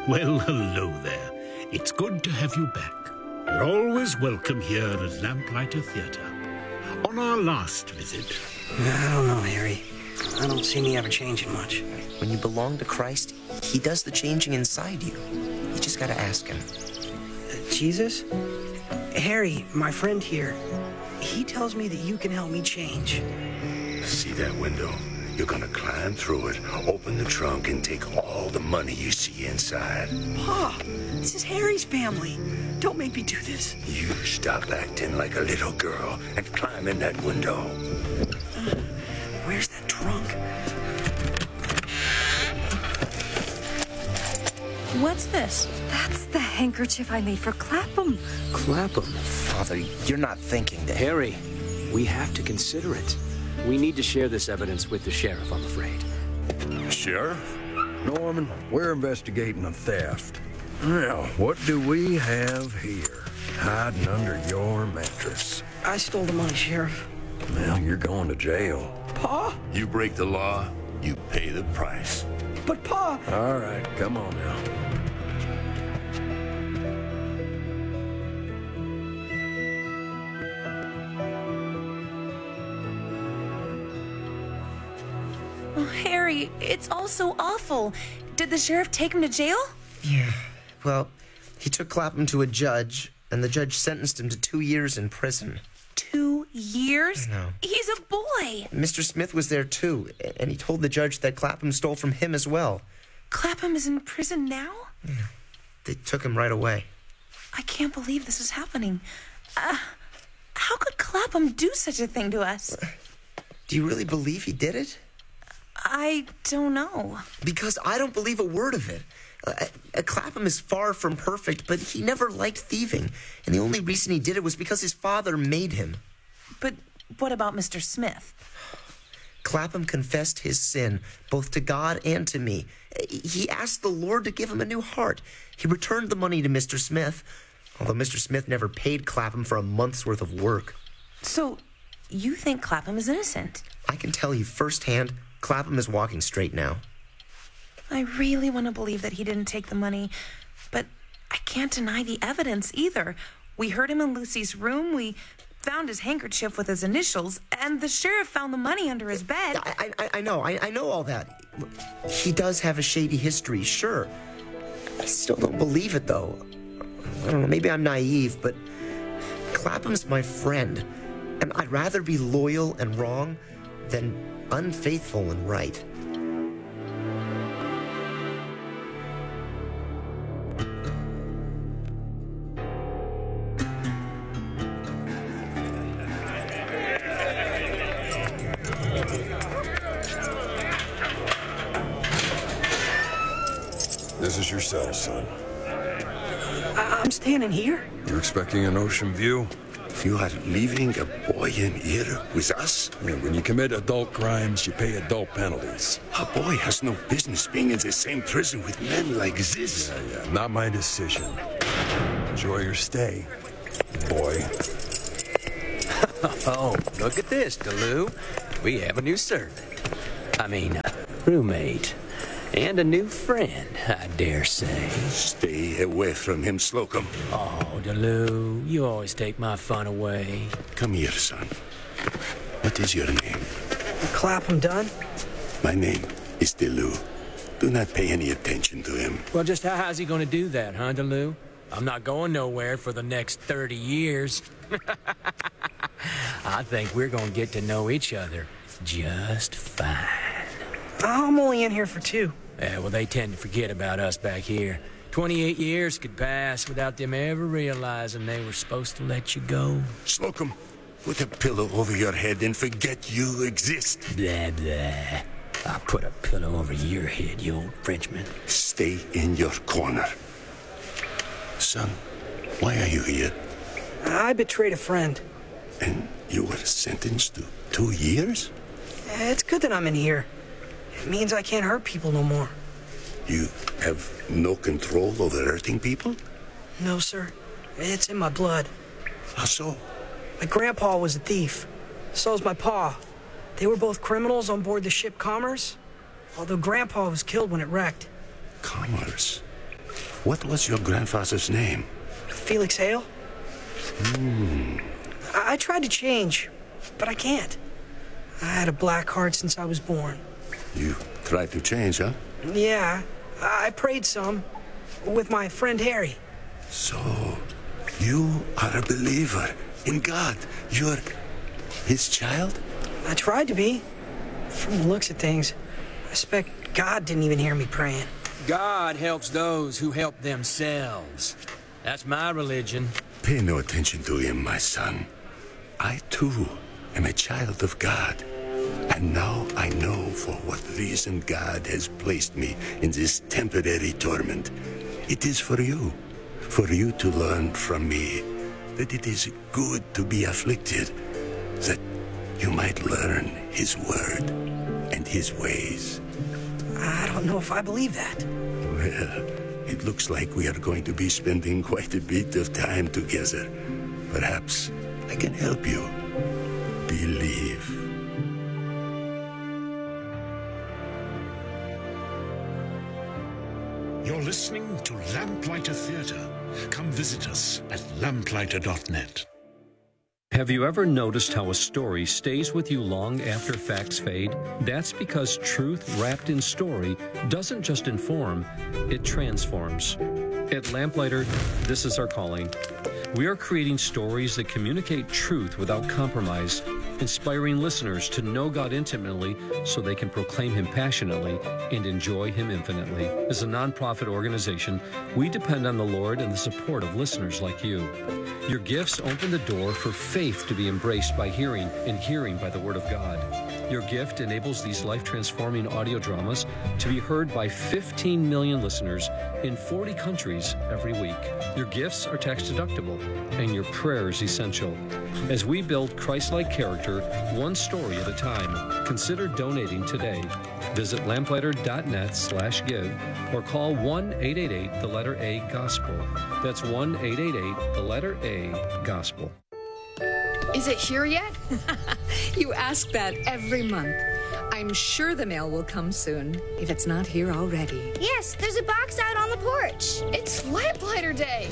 Well, hello there. It's good to have you back. You're always welcome here at Lamplighter Theatre. On our last visit... I don't know, Harry. I don't see me ever changing much. When you belong to Christ, he does the changing inside you. You just gotta ask him. Jesus? Harry, my friend here, he tells me that you can help me change. See that window? You're gonna climb through it, open the trunk, and take all the money you see inside. Pa, this is Harry's family. Don't make me do this. You stop acting like a little girl and climb in that window. Where's that trunk? What's this? That's the handkerchief I made for Clapham. Clapham? Father, you're not thinking that. Harry, we have to consider it. We need to share this evidence with the sheriff, I'm afraid. Sheriff? Norman, we're investigating a theft. Now, what do we have here? Hiding under your mattress. I stole the money, Sheriff. Well, you're going to jail. Pa? You break the law, you pay the price. But Pa... All right, come on now. Oh, Harry, it's all so awful. Did the sheriff take him to jail? Yeah. Well, he took Clapham to a judge, and the judge sentenced him to 2 years in prison. 2 years? I know. He's a boy. Mr. Smith was there, too, and he told the judge that Clapham stole from him as well. Clapham is in prison now? Yeah. They took him right away. I can't believe this is happening. How could Clapham do such a thing to us? Do you really believe he did it? I don't know. Because I don't believe a word of it. Clapham is far from perfect, but he never liked thieving. And the only reason he did it was because his father made him. But what about Mr. Smith? Clapham confessed his sin, both to God and to me. He asked the Lord to give him a new heart. He returned the money to Mr. Smith, although Mr. Smith never paid Clapham for a month's worth of work. So, you think Clapham is innocent? I can tell you firsthand, Clapham is walking straight now. I really want to believe that he didn't take the money, but I can't deny the evidence either. We heard him in Lucy's room, we found his handkerchief with his initials, and the sheriff found the money under his bed. I know all that. He does have a shady history, sure. I still don't believe it, though. I don't know, maybe I'm naive, but Clapham's my friend, and I'd rather be loyal and wrong than unfaithful and right. This is your cell, son. I'm standing here? You're expecting an ocean view? You are leaving a boy in here with us? Yeah, when you commit adult crimes, you pay adult penalties. A boy has no business being in the same prison with men like this. Yeah, not my decision. Enjoy your stay, boy. Oh, look at this, DeLu. We have a new servant. Roommate. And a new friend, I dare say. Stay away from him, Slocum. Oh, DeLu, you always take my fun away. Come here, son. What is your name? Clapham done? My name is DeLu. Do not pay any attention to him. Well, just how's he gonna do that, huh, DeLu? I'm not going nowhere for the next 30 years. I think we're gonna get to know each other just fine. I'm only in here for 2. Yeah, well, they tend to forget about us back here. 28 years could pass without them ever realizing they were supposed to let you go. Slocum, put a pillow over your head and forget you exist. Blah, blah. I'll put a pillow over your head, you old Frenchman. Stay in your corner. Son, why are you here? I betrayed a friend. And you were sentenced to 2 years? It's good that I'm in here. It means I can't hurt people no more. You have no control over hurting people? No, sir. It's in my blood. How so? My grandpa was a thief. So was my pa. They were both criminals on board the ship Commerce, although grandpa was killed when it wrecked. Commerce? What was your grandfather's name? Felix Hale? I tried to change, but I can't. I had a black heart since I was born. You tried to change, huh? Yeah, I prayed some with my friend Harry. So, you are a believer in God. You're his child? I tried to be. From the looks of things, I suspect God didn't even hear me praying. God helps those who help themselves. That's my religion. Pay no attention to him, my son. I, too, am a child of God. And now I know for what reason God has placed me in this temporary torment. It is for you to learn from me that it is good to be afflicted, that you might learn his word and his ways. I don't know if I believe that. Well, it looks like we are going to be spending quite a bit of time together. Perhaps I can help you believe. You're listening to Lamplighter Theatre. Come visit us at lamplighter.net. Have you ever noticed how a story stays with you long after facts fade? That's because truth wrapped in story doesn't just inform, it transforms. At Lamplighter, this is our calling. We are creating stories that communicate truth without compromise, inspiring listeners to know God intimately so they can proclaim Him passionately and enjoy Him infinitely. As a nonprofit organization, we depend on the Lord and the support of listeners like you. Your gifts open the door for faith to be embraced by hearing and hearing by the Word of God. Your gift enables these life-transforming audio dramas to be heard by 15 million listeners in 40 countries every week. Your gifts are tax-deductible, and your prayer is essential. As we build Christ-like character, one story at a time, consider donating today. Visit lamplighter.net/give or call 1-888 the letter A Gospel. That's 1-888 the letter A Gospel. Is it here yet? You ask that every month. I'm sure the mail will come soon, if it's not here already. Yes, there's a box out on the porch. It's Lamplighter Day.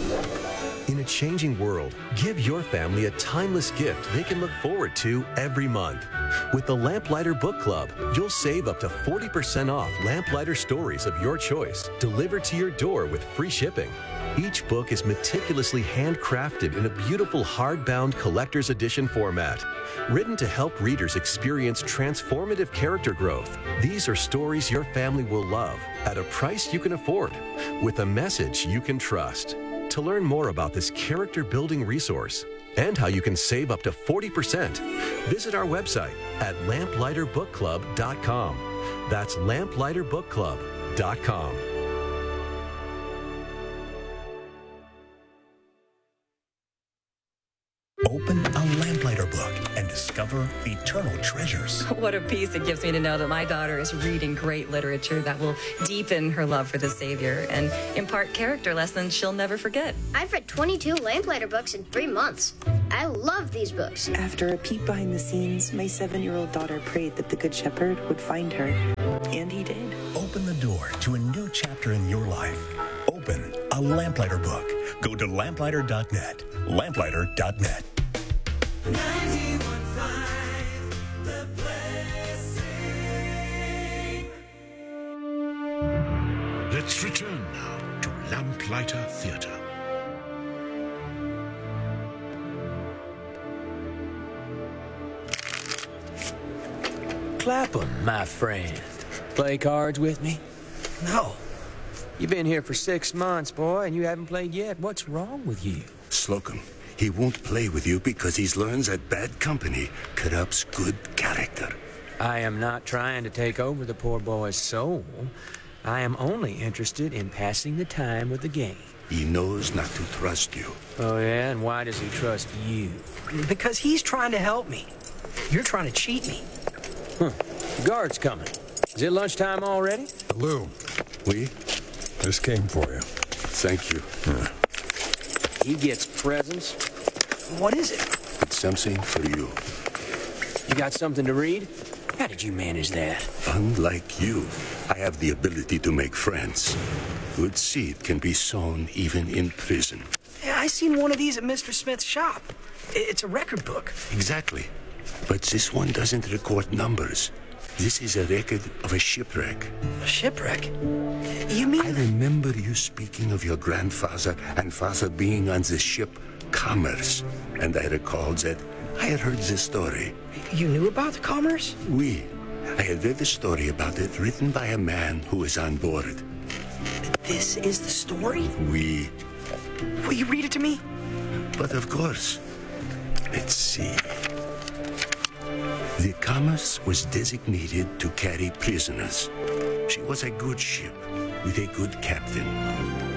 In a changing world, give your family a timeless gift they can look forward to every month. With the Lamplighter Book Club, you'll save up to 40% off Lamplighter stories of your choice, delivered to your door with free shipping. Each book is meticulously handcrafted in a beautiful hardbound collector's edition format, written to help readers experience transformative character growth. These are stories your family will love at a price you can afford, with a message you can trust. To learn more about this character-building resource and how you can save up to 40%, visit our website at lamplighterbookclub.com. That's lamplighterbookclub.com. Open a Lamplighter book and discover eternal treasures. What a peace it gives me to know that my daughter is reading great literature that will deepen her love for the Savior and impart character lessons she'll never forget. I've read 22 Lamplighter books in 3 months. I love these books. After a peek behind the scenes, my 7-year-old daughter prayed that the Good Shepherd would find her. And he did. Open the door to a new chapter in your life. Open a Lamplighter book. Go to lamplighter.net. Lamplighter.net. 91.5 The Blessing. Let's return now to Lamplighter Theatre. Clapham, my friend. Play cards with me? No. You've been here for 6 months, boy, and you haven't played yet. What's wrong with you? Slocum, he won't play with you because he's learned that bad company corrupts good character. I am not trying to take over the poor boy's soul. I am only interested in passing the time with the game. He knows not to trust you. Oh, yeah? And why does he trust you? Because he's trying to help me. You're trying to cheat me. The guard's coming. Is it lunchtime already? Lou, We? this came for you. Thank you. He gets presents. What is it? It's something for you. You got something to read? How did you manage that? Unlike you, I have the ability to make friends. Good seed can be sown even in prison. Yeah, I seen one of these at Mr. Smith's shop. It's a record book. Exactly. But this one doesn't record numbers. This is a record of a shipwreck. A shipwreck? You mean... I remember you speaking of your grandfather and father being on the ship Commerce. And I recalled that I had heard the story. You knew about the Commerce? Oui. I had read the story about it written by a man who was on board. This is the story? Oui. Will you read it to me? But of course. Let's see. The Commerce was designated to carry prisoners. She was a good ship with a good captain.